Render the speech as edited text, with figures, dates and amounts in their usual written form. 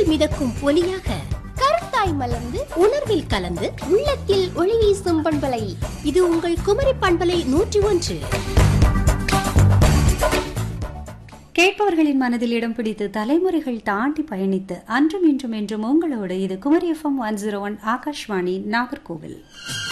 மிதக்கும் ஒலியாக, கருத்தாய் மலர்ந்து உணர்வில் கலந்து உள்ளத்தில் ஒளி வீசும் பண்பலை. இது உங்கள் குமரி பண்பலை 101. கேட்பவர்களின் மனதில் இடம் பிடித்து தலைமுறைகள் தாண்டி பயணித்து அன்றும் இன்றும் என்றும் உங்களோடு இது குமரி FM 101 ஆகாஷ்வாணி நாகர்கோவில்.